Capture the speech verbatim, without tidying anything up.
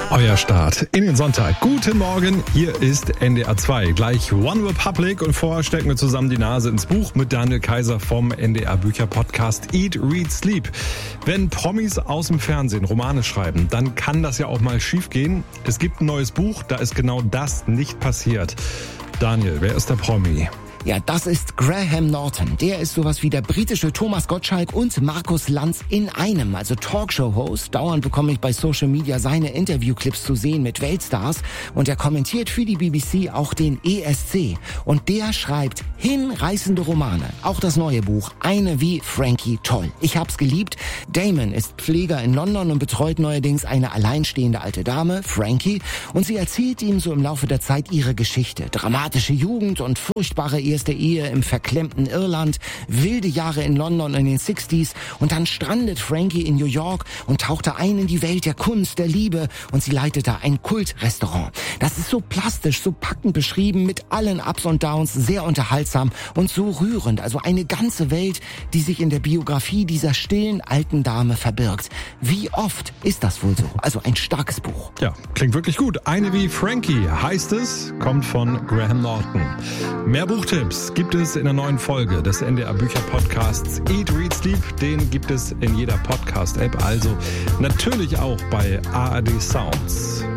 Euer Start in den Sonntag. Guten Morgen, hier ist N D R zwei. Gleich One Republic und vorher stecken wir zusammen die Nase ins Buch mit Daniel Kaiser vom N D R Bücher Podcast Eat, Read, Sleep. Wenn Promis aus dem Fernsehen Romane schreiben, dann kann das ja auch mal schief gehen. Es gibt ein neues Buch, da ist genau das nicht passiert. Daniel, wer ist der Promi? Ja, das ist Graham Norton. Der ist sowas wie der britische Thomas Gottschalk und Markus Lanz in einem, also Talkshow-Host. Dauernd bekomme ich bei Social Media seine Interviewclips zu sehen mit Weltstars. Und er kommentiert für die B B C auch den E S C. Und der schreibt hinreißende Romane. Auch das neue Buch, Eine wie Frankie toll. Ich hab's geliebt. Damon ist Pfleger in London und betreut neuerdings eine alleinstehende alte Dame, Frankie. Und sie erzählt ihm so im Laufe der Zeit ihre Geschichte. Dramatische Jugend und furchtbare erste Ehe im verklemmten Irland, wilde Jahre in London in den sechziger und dann strandet Frankie in New York und tauchte ein in die Welt der Kunst, der Liebe und sie leitete ein Kultrestaurant. Das ist so plastisch, so packend beschrieben, mit allen Ups und Downs, sehr unterhaltsam und so rührend. Also eine ganze Welt, die sich in der Biografie dieser stillen alten Dame verbirgt. Wie oft ist das wohl so? Also ein starkes Buch. Ja, klingt wirklich gut. Eine wie Frankie heißt es, kommt von Graham Norton. Mehr Buchtipps gibt es in der neuen Folge des N D R Bücher Podcasts Eat, Read, Sleep. Den gibt es in jeder Podcast-App, also natürlich auch bei A R D Sounds.